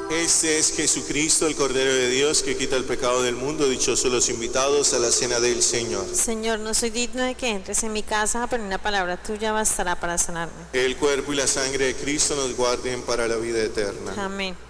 Este es Jesucristo, el Cordero de Dios, que quita el pecado del mundo. Dichosos los invitados a la cena del Señor. Señor, no soy digno de que entres en mi casa, pero una palabra tuya bastará para sanarme. El cuerpo y la sangre de Cristo nos guarden para la vida eterna. Amén.